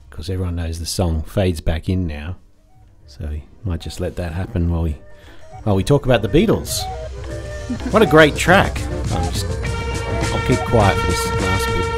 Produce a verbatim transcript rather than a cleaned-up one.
because everyone knows the song fades back in now. So we might just let that happen while we while we talk about the Beatles. What a great track! I'm just, I'll keep quiet for this last bit.